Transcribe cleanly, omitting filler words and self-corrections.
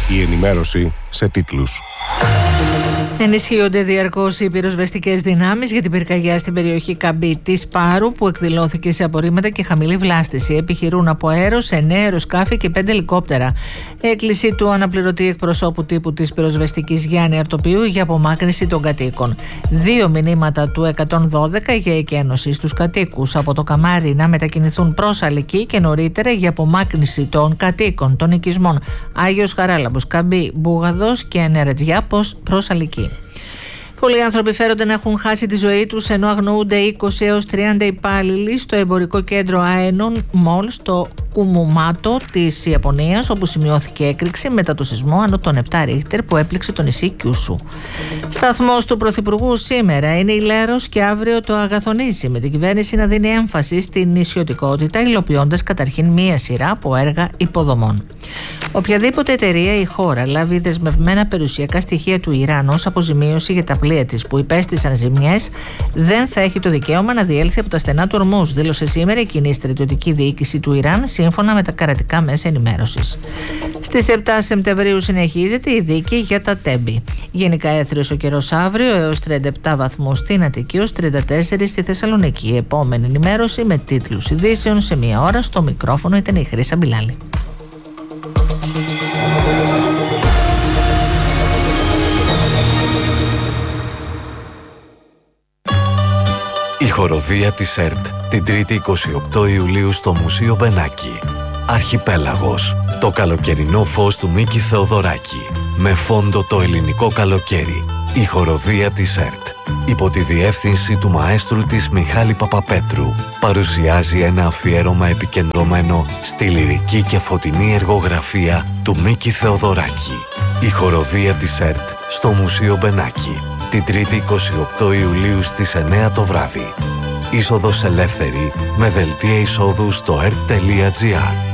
Η ενημέρωση σε τίτλους. Ενισχύονται διαρκώς οι πυροσβεστικές δυνάμεις για την πυρκαγιά στην περιοχή Καμπή της Πάρου, που εκδηλώθηκε σε απορρίμματα και χαμηλή βλάστηση. Επιχειρούν από αέρος 9 αεροσκάφη και 5 ελικόπτερα. Έκκληση του αναπληρωτή εκπροσώπου τύπου της πυροσβεστικής Γιάννη Αρτοπίου για απομάκρυνση των κατοίκων. 2 μηνύματα του 112 για εκένωση στους κατοίκους από το Καμάρι να μετακινηθούν προς Αλική και νωρίτερα για απομάκρυνση των κατοίκων των οικισμών Άγιος Χαράλαμπος, Καμπή, Μπούγαδος και Νερατζιά προς Αλική. Πολλοί άνθρωποι φέρονται να έχουν χάσει τη ζωή τους, ενώ αγνοούνται 20 έως 30 υπάλληλοι στο εμπορικό κέντρο Aenon Mall στο Κουμουμάτο της Ιαπωνίας, όπου σημειώθηκε έκρηξη μετά το σεισμό άνω των 7 Ρίχτερ που έπληξε το νησί Κιούσου. Σταθμός του Πρωθυπουργού σήμερα είναι η Λέρος και αύριο το Αγαθονήσι, με την κυβέρνηση να δίνει έμφαση στην νησιωτικότητα, υλοποιώντας καταρχήν μία σειρά από έργα υποδομών. Οποιαδήποτε εταιρεία ή χώρα λάβει δεσμευμένα περιουσιακά στοιχεία του Ιράν ως αποζημίωση για τα πλοία της που υπέστησαν ζημιές, δεν θα έχει το δικαίωμα να διέλθει από τα στενά του ορμούς, δήλωσε σήμερα η κοινή στρατιωτική διοίκηση του Ιράν, σύμφωνα με τα κρατικά μέσα ενημέρωσης. Στις 7 Σεπτεμβρίου συνεχίζεται η δίκη για τα Τέμπη. Γενικά έθριος ο καιρός αύριο, έως 37 βαθμούς στην Αττική, ως 34 στη Θεσσαλονίκη. Η επόμενη ενημέρωση με τίτλους ειδήσεων σε μία ώρα. Στο μικρόφωνο ήταν η Χρύσα Μπιλάλη. Η χοροδία της ΕΡΤ την 3η 28 Ιουλίου στο Μουσείο Μπενάκη. Αρχιπέλαγος. Το καλοκαιρινό φως του Μίκη Θεοδωράκη. Με φόντο το ελληνικό καλοκαίρι. Η χοροδία της ΕΡΤ, υπό τη διεύθυνση του μαέστρου της Μιχάλη Παπαπέτρου, παρουσιάζει ένα αφιέρωμα επικεντρωμένο στη λυρική και φωτεινή εργογραφία του Μίκη Θεοδωράκη. Η χοροδία της ΕΡΤ στο Μουσείο Μπενάκη. Την 3η 28 Ιουλίου στις 9 το βράδυ. Είσοδος ελεύθερη με δελτία εισόδου στο ert.gr.